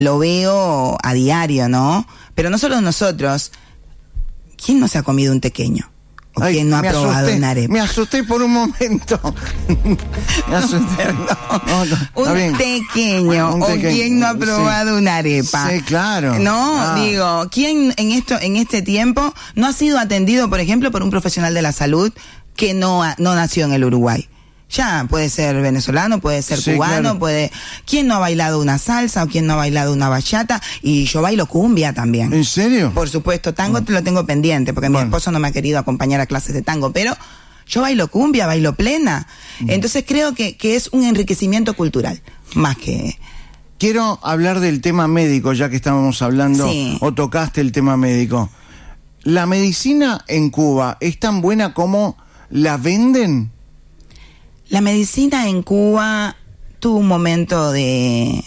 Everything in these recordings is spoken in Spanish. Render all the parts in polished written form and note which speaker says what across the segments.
Speaker 1: lo veo a diario, ¿no? Pero no solo nosotros. ¿Quién no se ha comido un tequeño? ¿O quién no ha probado una arepa?
Speaker 2: Me asusté por un momento. Me asusté.
Speaker 1: Un tequeño. ¿O quién no ha probado una arepa?
Speaker 2: Sí, claro.
Speaker 1: No, digo, ¿quién en este tiempo no ha sido atendido, por ejemplo, por un profesional de la salud que no nació en el Uruguay? Ya, puede ser venezolano, puede ser cubano, claro. ¿Quién no ha bailado una salsa o quién no ha bailado una bachata? Y yo bailo cumbia también.
Speaker 2: ¿En serio?
Speaker 1: Por supuesto, tango te lo tengo pendiente, porque mi esposo no me ha querido acompañar a clases de tango, pero yo bailo cumbia, bailo plena. Entonces creo que es un enriquecimiento cultural, más que...
Speaker 2: Quiero hablar del tema médico, ya que estábamos hablando, o tocaste el tema médico. ¿La medicina en Cuba es tan buena como la venden?
Speaker 1: La medicina en Cuba tuvo un momento de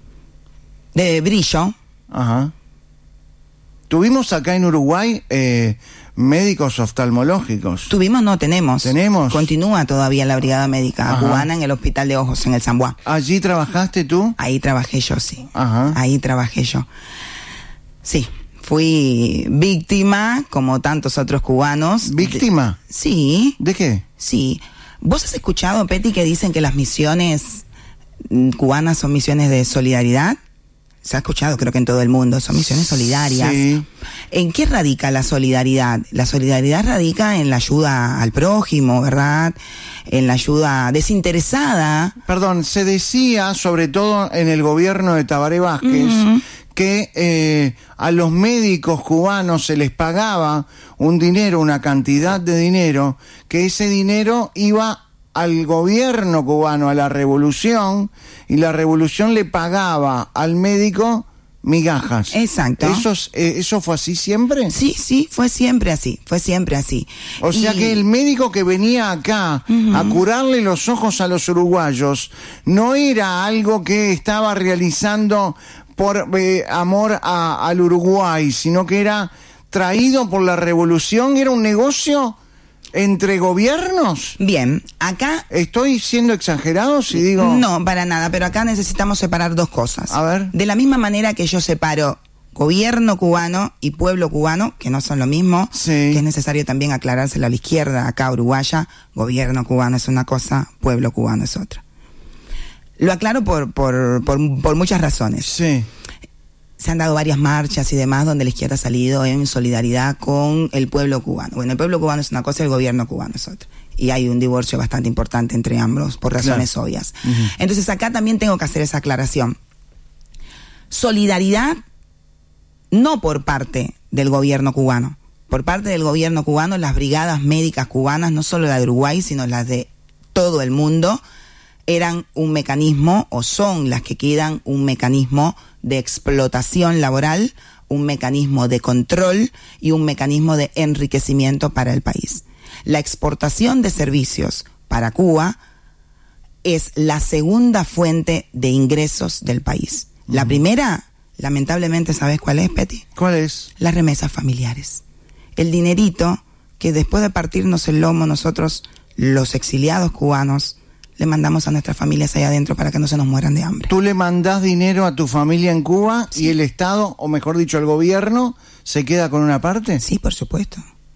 Speaker 1: brillo.
Speaker 2: Ajá. Tuvimos acá en Uruguay médicos oftalmológicos.
Speaker 1: Tenemos.
Speaker 2: ¿Tenemos?
Speaker 1: Continúa todavía la brigada médica cubana en el Hospital de Ojos, en el San Juan.
Speaker 2: ¿Allí trabajaste tú?
Speaker 1: Ahí trabajé yo, sí.
Speaker 2: Ajá.
Speaker 1: Ahí trabajé yo. Sí. Fui víctima, como tantos otros cubanos.
Speaker 2: ¿Víctima?
Speaker 1: Sí.
Speaker 2: ¿De qué?
Speaker 1: Sí. ¿Vos has escuchado, Petty, que dicen que las misiones cubanas son misiones de solidaridad? Se ha escuchado, creo que en todo el mundo, son misiones solidarias.
Speaker 2: Sí.
Speaker 1: ¿En qué radica la solidaridad? La solidaridad radica en la ayuda al prójimo, ¿verdad? En la ayuda desinteresada.
Speaker 2: Perdón, se decía, sobre todo en el gobierno de Tabaré Vázquez, que a los médicos cubanos se les pagaba un dinero, una cantidad de dinero, que ese dinero iba al gobierno cubano, a la revolución, y la revolución le pagaba al médico migajas.
Speaker 1: Exacto.
Speaker 2: ¿Eso fue así siempre?
Speaker 1: Sí, fue siempre así.
Speaker 2: O sea que el médico que venía acá a curarle los ojos a los uruguayos no era algo que estaba realizando por amor al Uruguay, sino que era traído por la revolución, era un negocio entre gobiernos.
Speaker 1: Bien, acá...
Speaker 2: ¿Estoy siendo exagerado si digo...?
Speaker 1: No, para nada, pero acá necesitamos separar dos cosas.
Speaker 2: A ver.
Speaker 1: De la misma manera que yo separo gobierno cubano y pueblo cubano, que no son lo mismo, que es necesario también aclarárselo a la izquierda, acá uruguaya, gobierno cubano es una cosa, pueblo cubano es otra. Lo aclaro por muchas razones.
Speaker 2: Sí.
Speaker 1: Se han dado varias marchas y demás donde la izquierda ha salido en solidaridad con el pueblo cubano. Bueno, el pueblo cubano es una cosa y el gobierno cubano es otra. Y hay un divorcio bastante importante entre ambos por razones obvias. Entonces acá también tengo que hacer esa aclaración. Solidaridad no por parte del gobierno cubano. Por parte del gobierno cubano, las brigadas médicas cubanas, no solo la de Uruguay, sino las de todo el mundo, eran un mecanismo, o son las que quedan, un mecanismo de explotación laboral, un mecanismo de control y un mecanismo de enriquecimiento para el país. La exportación de servicios para Cuba es la segunda fuente de ingresos del país. La primera, lamentablemente, ¿sabes cuál es, Petty?
Speaker 2: ¿Cuál es?
Speaker 1: Las remesas familiares. El dinerito que después de partirnos el lomo nosotros, los exiliados cubanos, le mandamos a nuestras familias allá adentro para que no se nos mueran de hambre.
Speaker 2: ¿Tú le mandás dinero a tu familia en Cuba y el Estado, o mejor dicho, el gobierno, se queda con una parte?
Speaker 1: Sí, por supuesto.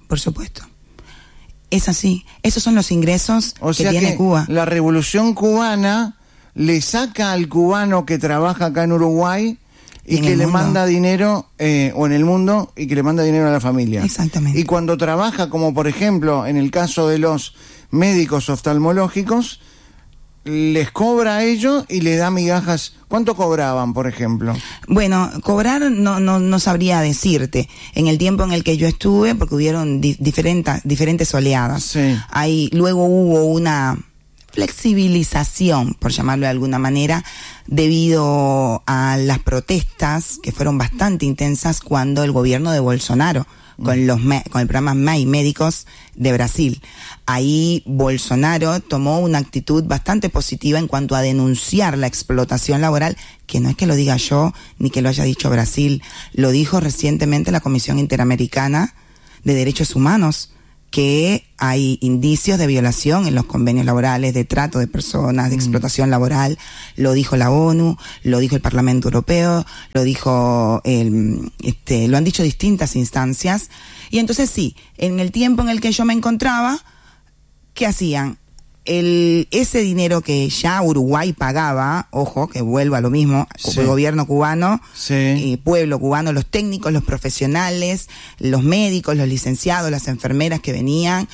Speaker 1: Es así. Esos son los ingresos que tiene Cuba.
Speaker 2: La revolución cubana le saca al cubano que trabaja acá en Uruguay y que le manda dinero, o en el mundo, y que le manda dinero a la familia.
Speaker 1: Exactamente.
Speaker 2: Y cuando trabaja, como por ejemplo en el caso de los médicos oftalmológicos, les cobra a ellos y le da migajas. ¿Cuánto cobraban, por ejemplo?
Speaker 1: Bueno, cobrar no sabría decirte. En el tiempo en el que yo estuve, porque hubieron diferentes oleadas.
Speaker 2: Sí.
Speaker 1: Luego hubo una flexibilización, por llamarlo de alguna manera, debido a las protestas que fueron bastante intensas cuando el gobierno de Bolsonaro, con el programa MAI Médicos de Brasil. Ahí Bolsonaro tomó una actitud bastante positiva en cuanto a denunciar la explotación laboral, que no es que lo diga yo ni que lo haya dicho Brasil, lo dijo recientemente la Comisión Interamericana de Derechos Humanos, que hay indicios de violación en los convenios laborales, de trato de personas, de explotación laboral. Lo dijo la ONU, lo dijo el Parlamento Europeo, lo dijo lo han dicho distintas instancias. Y entonces sí, en el tiempo en el que yo me encontraba, ¿qué hacían? Ese dinero que ya Uruguay pagaba, ojo, que vuelvo a lo mismo,
Speaker 2: Sí.
Speaker 1: el gobierno cubano,
Speaker 2: Sí.
Speaker 1: pueblo cubano, los técnicos, los profesionales, los médicos, los licenciados, las enfermeras que venían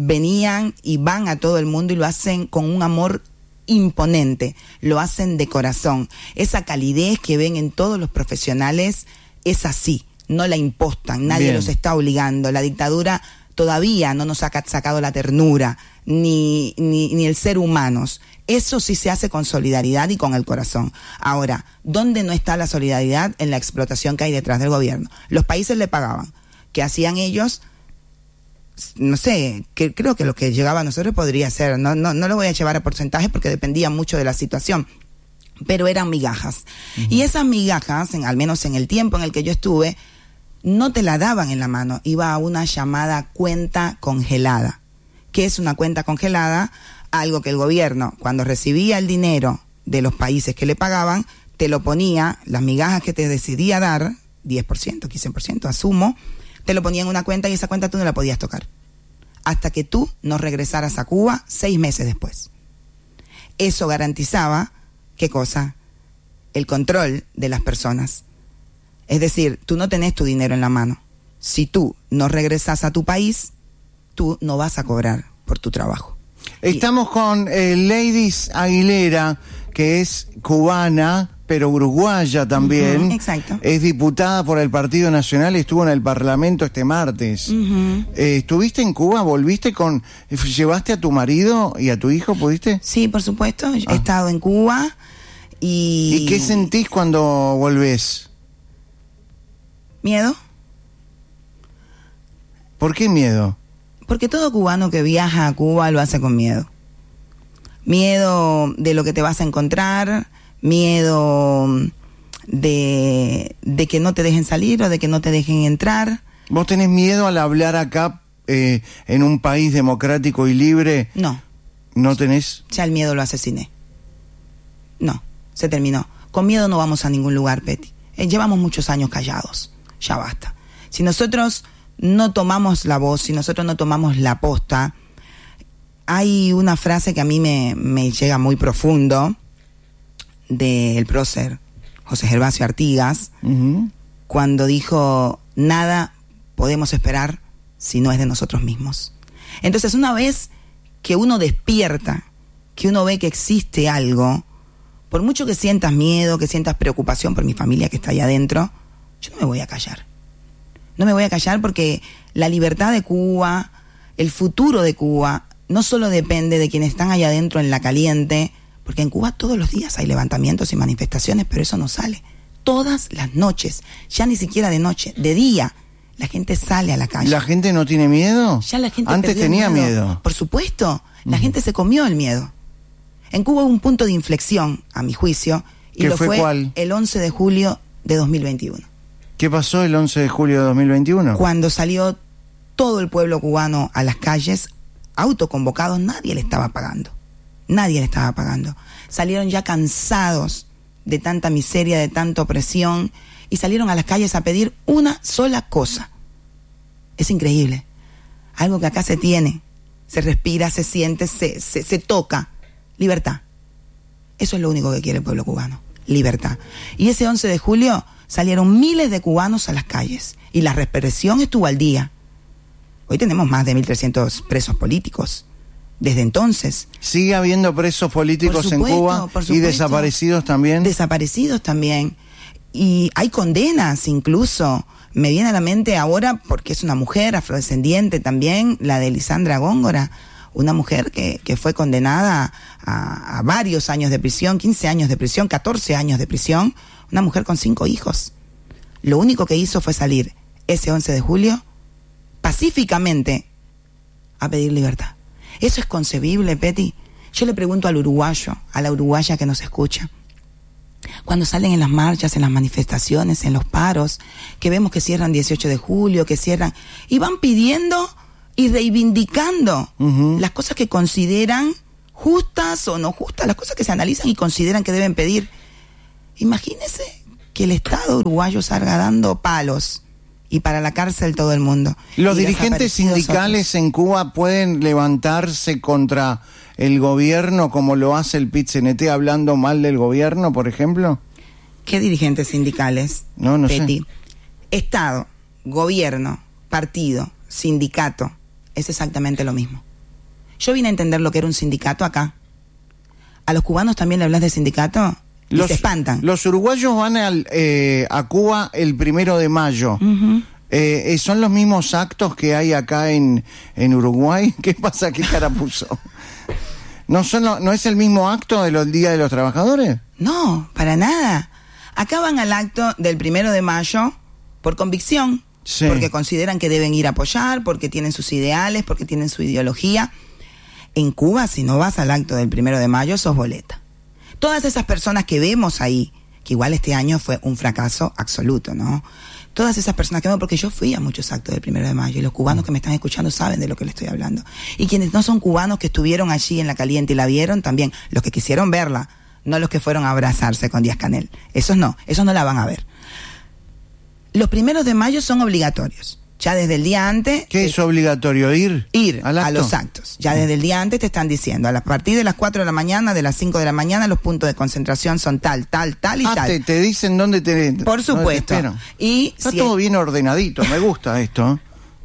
Speaker 1: y van a todo el mundo y lo hacen con un amor imponente, lo hacen de corazón. Esa calidez que ven en todos los profesionales es así, no la impostan, nadie
Speaker 2: Bien.
Speaker 1: los está obligando. La dictadura todavía no nos ha sacado la ternura, ni el ser humanos. Eso sí se hace con solidaridad y con el corazón. Ahora, ¿dónde no está la solidaridad? En la explotación que hay detrás del gobierno. Los países le pagaban. ¿Qué hacían ellos? No sé, creo que lo que llegaba a nosotros podría ser, no lo voy a llevar a porcentajes porque dependía mucho de la situación, pero eran migajas. Y esas migajas, al menos en el tiempo en el que yo estuve, no te la daban en la mano, iba a una llamada cuenta congelada. ¿Qué es una cuenta congelada? Algo que el gobierno, cuando recibía el dinero de los países que le pagaban, te lo ponía, las migajas que te decidía dar, 10%, 15%, asumo, te lo ponía en una cuenta y esa cuenta tú no la podías tocar. Hasta que tú no regresaras a Cuba 6 meses después. Eso garantizaba, ¿qué cosa? El control de las personas. Es decir, tú no tenés tu dinero en la mano. Si tú no regresas a tu país, tú no vas a cobrar por tu trabajo.
Speaker 2: Estamos con Leydis Aguilera, que es cubana, pero uruguaya también.
Speaker 1: Exacto.
Speaker 2: Es diputada por el Partido Nacional, estuvo en el Parlamento este martes. ¿Estuviste en Cuba? ¿Llevaste a tu marido y a tu hijo? ¿Pudiste?
Speaker 1: Sí, por supuesto. He estado en Cuba y...
Speaker 2: ¿Y qué sentís cuando volvés?
Speaker 1: ¿Miedo?
Speaker 2: ¿Por qué miedo?
Speaker 1: Porque todo cubano que viaja a Cuba lo hace con miedo. Miedo de lo que te vas a encontrar, miedo de que no te dejen salir o de que no te dejen entrar.
Speaker 2: ¿Vos tenés miedo al hablar acá en un país democrático y libre?
Speaker 1: No.
Speaker 2: ¿No tenés?
Speaker 1: Ya el miedo lo asesiné. No, se terminó. Con miedo no vamos a ningún lugar, Petty. Llevamos muchos años callados. Ya basta. Si nosotros no tomamos la voz, si nosotros no tomamos la posta, hay una frase que a mí me llega muy profundo del prócer José Gervasio Artigas, cuando dijo: nada podemos esperar si no es de nosotros mismos. Entonces, una vez que uno despierta, que uno ve que existe algo, por mucho que sientas miedo, que sientas preocupación por mi familia que está allá adentro, yo no me voy a callar. No me voy a callar porque la libertad de Cuba, el futuro de Cuba, no solo depende de quienes están allá adentro en la caliente, porque en Cuba todos los días hay levantamientos y manifestaciones, pero eso no sale. Todas las noches, ya ni siquiera de noche, de día, la gente sale a la calle.
Speaker 2: ¿La gente no tiene miedo?
Speaker 1: Ya la gente
Speaker 2: antes
Speaker 1: perdió
Speaker 2: tenía
Speaker 1: el
Speaker 2: miedo.
Speaker 1: Por supuesto, la gente se comió el miedo. En Cuba hubo un punto de inflexión, a mi juicio, y
Speaker 2: ¿Qué
Speaker 1: lo
Speaker 2: fue
Speaker 1: fue
Speaker 2: cuál?
Speaker 1: el 11 de julio de 2021.
Speaker 2: ¿Qué pasó el 11 de julio de 2021?
Speaker 1: Cuando salió todo el pueblo cubano a las calles, autoconvocados, nadie le estaba pagando. Nadie le estaba pagando. Salieron ya cansados de tanta miseria, de tanta opresión, y salieron a las calles a pedir una sola cosa. Es increíble. Algo que acá se tiene, se respira, se siente, se toca. Libertad. Eso es lo único que quiere el pueblo cubano. Libertad. Y ese 11 de julio salieron miles de cubanos a las calles y la represión estuvo al día. Hoy tenemos más de 1.300 presos políticos. Desde entonces.
Speaker 2: ¿Sigue habiendo presos políticos en Cuba y desaparecidos también?
Speaker 1: Desaparecidos también. Y hay condenas incluso. Me viene a la mente ahora, porque es una mujer afrodescendiente también, la de Lisandra Góngora, una mujer que fue condenada a varios años de prisión, 15 años de prisión, 14 años de prisión, una mujer con 5 hijos. Lo único que hizo fue salir ese 11 de julio pacíficamente a pedir libertad. ¿Eso es concebible, Petty? Yo le pregunto al uruguayo, a la uruguaya que nos escucha, cuando salen en las marchas, en las manifestaciones, en los paros, que vemos que cierran 18 de julio, que cierran, y van pidiendo y reivindicando las cosas que consideran justas o no justas, las cosas que se analizan y consideran que deben pedir. Imagínese que el Estado uruguayo salga dando palos y para la cárcel todo el mundo.
Speaker 2: ¿Los dirigentes sindicales en Cuba pueden levantarse contra el gobierno como lo hace el PIT-CNT hablando mal del gobierno, por ejemplo?
Speaker 1: ¿Qué dirigentes sindicales?
Speaker 2: No
Speaker 1: Petty.
Speaker 2: sé.
Speaker 1: Estado, gobierno, partido, sindicato, es exactamente lo mismo. Yo vine a entender lo que era un sindicato acá. ¿A los cubanos también le hablas de sindicato? Y se espantan.
Speaker 2: Los uruguayos van a Cuba el 1 de mayo. ¿Son los mismos actos que hay acá en Uruguay? ¿Qué pasa? ¿Qué cara puso? ¿No es el mismo acto de los días de los trabajadores?
Speaker 1: No, para nada. Acá van al acto del 1 de mayo por convicción,
Speaker 2: sí,
Speaker 1: porque consideran que deben ir a apoyar, porque tienen sus ideales, porque tienen su ideología. En Cuba, si no vas al acto del 1 de mayo, sos boleta. Todas esas personas que vemos ahí, que igual este año fue un fracaso absoluto, ¿no? Todas esas personas que vemos, porque yo fui a muchos actos del 1 de mayo y los cubanos que me están escuchando saben de lo que les estoy hablando. Y quienes no son cubanos que estuvieron allí en la caliente y la vieron también, los que quisieron verla, no los que fueron a abrazarse con Díaz-Canel. Esos no la van a ver. Los 1 de mayo son obligatorios. Ya desde el día antes...
Speaker 2: ¿Qué es obligatorio? ¿Ir
Speaker 1: a los actos. Ya desde el día antes te están diciendo, a partir de las 4 de la mañana, de las 5 de la mañana, los puntos de concentración son tal y tal.
Speaker 2: Te dicen dónde te...
Speaker 1: Por supuesto. Y
Speaker 2: está todo bien ordenadito, me gusta esto.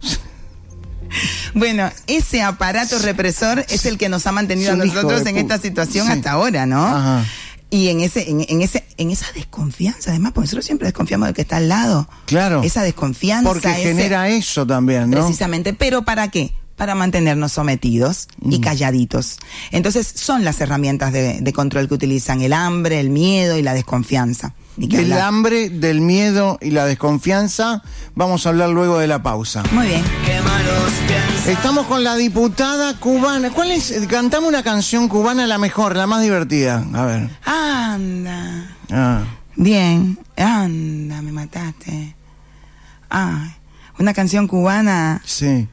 Speaker 1: Bueno, ese aparato represor es el que nos ha mantenido a nosotros en esta situación hasta ahora, ¿no?
Speaker 2: Ajá.
Speaker 1: Y en esa desconfianza, además, porque nosotros siempre desconfiamos del que está al lado.
Speaker 2: Claro.
Speaker 1: Esa desconfianza.
Speaker 2: Porque genera eso también, ¿no?
Speaker 1: Precisamente, pero ¿para qué? Para mantenernos sometidos y calladitos. Entonces, son las herramientas de control que utilizan: el hambre, el miedo y la desconfianza.
Speaker 2: Del hambre, del miedo y la desconfianza vamos a hablar luego de la pausa.
Speaker 1: Muy bien.
Speaker 2: Estamos con la diputada cubana. ¿Cuál es? Cantame una canción cubana, la mejor, la más divertida. A ver.
Speaker 1: Anda. Bien. Anda, me mataste. Una canción cubana.
Speaker 2: Sí.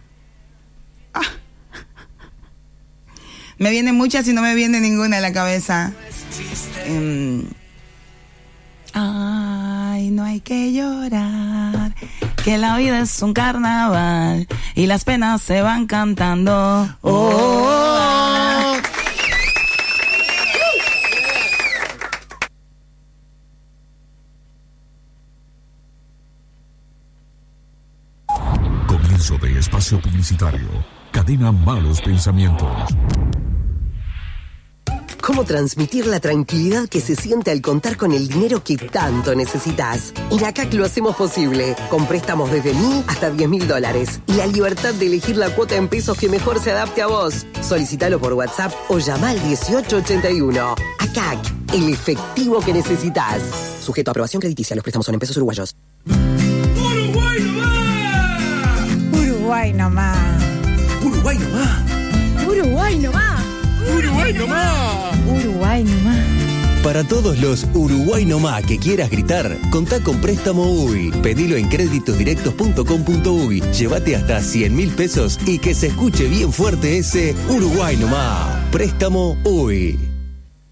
Speaker 1: Me vienen muchas y no me viene ninguna a la cabeza. Ay, no hay que llorar, que la vida es un carnaval y las penas se van cantando.
Speaker 3: Comienzo de espacio publicitario. Cadena Malos Pensamientos.
Speaker 4: ¿Cómo transmitir la tranquilidad que se siente al contar con el dinero que tanto necesitas? En ACAC lo hacemos posible, con préstamos desde $1.000 hasta $10.000 y la libertad de elegir la cuota en pesos que mejor se adapte a vos. Solicítalo por WhatsApp o llama al 1881. ACAC, el efectivo que necesitas. Sujeto a aprobación crediticia, los préstamos son en pesos uruguayos.
Speaker 5: ¡Uruguay nomás!
Speaker 6: Uruguay nomás.
Speaker 5: ¡Uruguay nomás!
Speaker 6: Uruguay nomás.
Speaker 5: ¡Uruguay nomás!
Speaker 6: Uruguay nomás.
Speaker 7: Para todos los Uruguay nomás que quieras gritar, contá con Préstamo UI. Pedilo en créditosdirectos.com.uy. Llévate hasta 100.000 pesos y que se escuche bien fuerte ese Uruguay nomás. Préstamo UI.